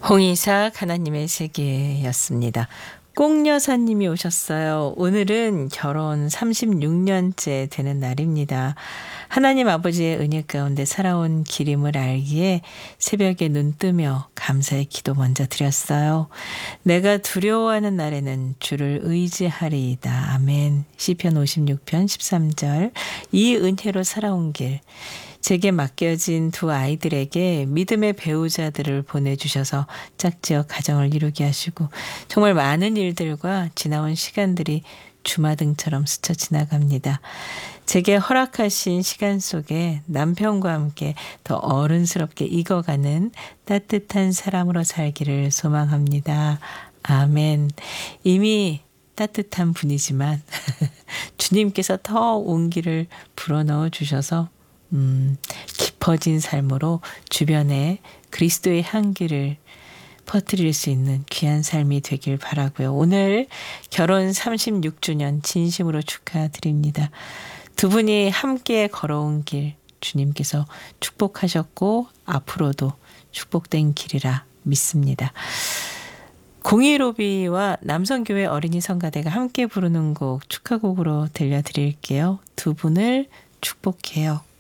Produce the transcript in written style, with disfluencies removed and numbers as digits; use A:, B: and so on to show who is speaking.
A: 홍이삭 하나님의 세계였습니다. 꽁여사님이 오셨어요. 오늘은 결혼 36년째 되는 날입니다. 하나님 아버지의 은혜 가운데 살아온 길임을 알기에 새벽에 눈 뜨며 감사의 기도 먼저 드렸어요. 내가 두려워하는 날에는 주를 의지하리이다. 아멘. 시편 56편 13절. 이 은혜로 살아온 길. 제게 맡겨진 두 아이들에게 믿음의 배우자들을 보내주셔서 짝지어 가정을 이루게 하시고 정말 많은 일들과 지나온 시간들이 주마등처럼 스쳐 지나갑니다. 제게 허락하신 시간 속에 남편과 함께 더 어른스럽게 익어가는 따뜻한 사람으로 살기를 소망합니다. 아멘. 이미 따뜻한 분이지만 주님께서 더 온기를 불어넣어 주셔서 깊어진 삶으로 주변에 그리스도의 향기를 퍼뜨릴 수 있는 귀한 삶이 되길 바라고요. 오늘 결혼 36주년 진심으로 축하드립니다. 두 분이 함께 걸어온 길 주님께서 축복하셨고 앞으로도 축복된 길이라 믿습니다. 공이로비와 남성교회 어린이 성가대가 함께 부르는 곡 축하곡으로 들려드릴게요. 두 분을 축복해요.